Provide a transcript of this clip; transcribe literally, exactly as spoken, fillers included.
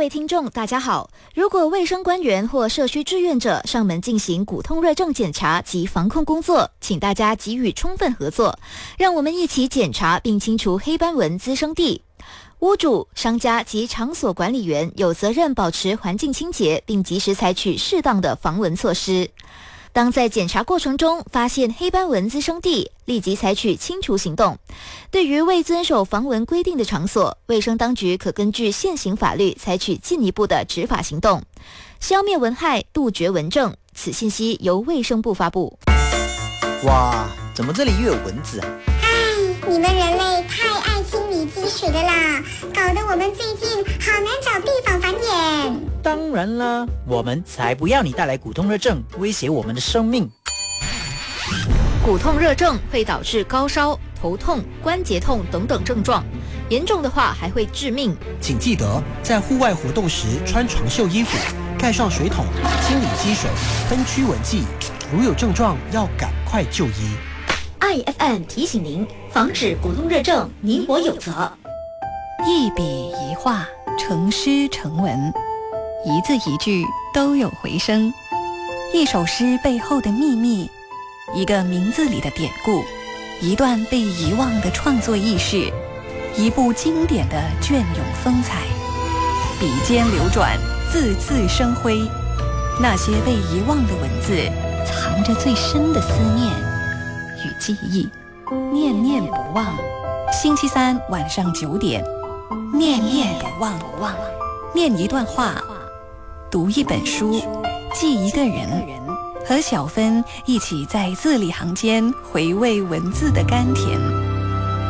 位听众，大家好。如果卫生官员或社区志愿者上门进行骨痛热症检查及防控工作，请大家给予充分合作，让我们一起检查并清除黑斑纹滋生地。屋主、商家及场所管理员有责任保持环境清洁，并及时采取适当的防蚊措施。当在检查过程中发现黑斑纹滋生地，立即采取清除行动。对于未遵守防蚊规定的场所，卫生当局可根据现行法律采取进一步的执法行动，消灭蚊害，杜绝蚊症。此信息由卫生部发布。 哇，怎么这里又有蚊子啊？ 唉，你们人类太爱清理积水了啦，搞得我们最近好难找地方繁衍。 当然啦，我们才不要你带来骨痛热症，威胁我们的生命。 骨痛热症会导致高烧、头痛、关节痛等等症状，严重的话还会致命。 请记得在户外活动时穿长袖衣服，盖上水桶，清理积水，喷驱蚊剂。如有症状，要赶快就医。 I F M 提醒您，防止骨痛热症，你我有责。 一笔一画，成诗成文，一字一句都有回声。一首诗背后的秘密，一个名字里的典故，一段被遗忘的创作轶事，一部经典的隽永风采。笔尖流转，字字生辉。那些被遗忘的文字，藏着最深的思念与记忆，念念不忘。星期三晚上九点，念念不忘，不忘。念一段话，读一本书，记一个人，和小芬一起在字里行间回味文字的甘甜。